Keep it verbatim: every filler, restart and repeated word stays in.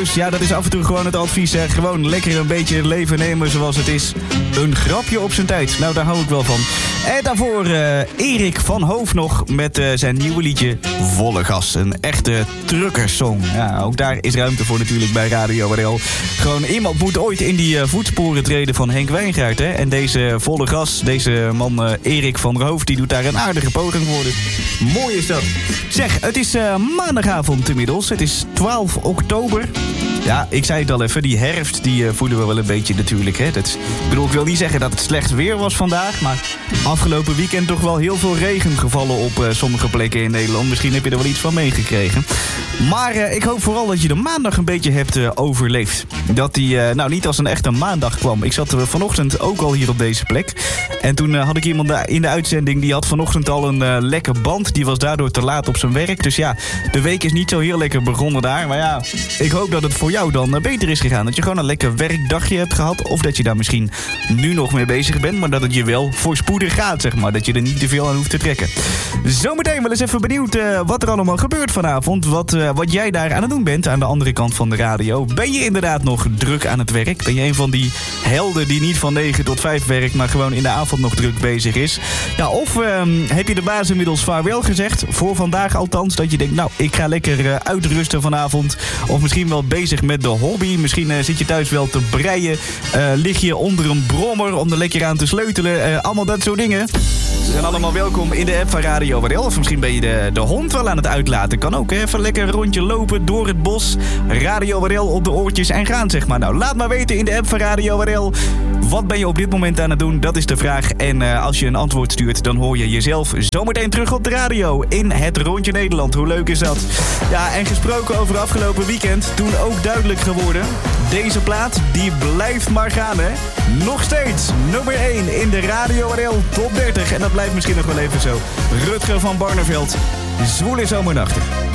serieus. Ja, dat is af en toe gewoon het advies. Hè. Gewoon lekker een beetje het leven nemen zoals het is. Een grapje op zijn tijd. Nou, daar hou ik wel van. En daarvoor uh, Erik van Hoof nog met uh, zijn nieuwe liedje Volle Gas. Een echte truckersong. Ja, ook daar is ruimte voor natuurlijk bij Radio R L. Gewoon iemand moet ooit in die uh, voetsporen treden van Henk Wijngaard. Hè? En deze Volle Gas, deze man uh, Erik van Hoof, die doet daar een aardige poging voor. Dus mooi is dat. Zeg, het is uh, maandagavond inmiddels. Het is twaalf oktober. Ja, ik zei het al even, die herfst die uh, voelen we wel een beetje natuurlijk. Hè? Dat is, ik bedoel, ik wil niet zeggen dat het slecht weer was vandaag, maar afgelopen weekend toch wel heel veel regen gevallen op uh, sommige plekken in Nederland. Misschien heb je er wel iets van meegekregen. Maar uh, ik hoop vooral dat je de maandag een beetje hebt uh, overleefd. Dat die uh, nou niet als een echte maandag kwam. Ik zat uh, vanochtend ook al hier op deze plek. En toen uh, had ik iemand in de uitzending die had vanochtend al een uh, lekke band. Die was daardoor te laat op zijn werk. Dus ja, de week is niet zo heel lekker begonnen daar. Maar ja, ik hoop dat het voor jou dan uh, beter is gegaan. Dat je gewoon een lekker werkdagje hebt gehad. Of dat je daar misschien nu nog mee bezig bent. Maar dat het je wel voorspoedig gaat, zeg maar. Dat je er niet te veel aan hoeft te trekken. Zometeen wel eens even benieuwd uh, wat er allemaal gebeurt vanavond. Wat, uh, wat jij daar aan het doen bent aan de andere kant van de radio. Ben je inderdaad nog druk aan het werk? Ben je een van die helden die niet van negen tot vijf werkt, maar gewoon in de avond nog druk bezig is? Ja, of uh, heb je de baas inmiddels vaarwel gezegd? Voor vandaag althans. Dat je denkt, nou, ik ga lekker uh, uitrusten vanavond. Of misschien wel bezig met de hobby. Misschien uh, zit je thuis wel te breien. Uh, lig je onder een brommer om er lekker aan te sleutelen. Uh, allemaal dat soort dingen. Ze zijn allemaal welkom in de app van Radio R L. Of misschien ben je de, de hond wel aan het uitlaten. Kan ook, hè? Even lekker een rondje lopen door het bos. Radio R L op de oortjes en gaan, zeg maar. Nou, laat maar weten in de app van Radio R L. Wat ben je op dit moment aan het doen? Dat is de vraag. En uh, als je een antwoord stuurt, dan hoor je jezelf zometeen terug op de radio. In het Rondje Nederland. Hoe leuk is dat? Ja, en gesproken over afgelopen weekend. Toen ook duidelijk geworden. Deze plaat, die blijft maar gaan, hè? Nog steeds nummer één in de Radio R L Top dertig. En dat blijft misschien nog wel even zo. Rutger van Barneveld. Zwoele zomernachten.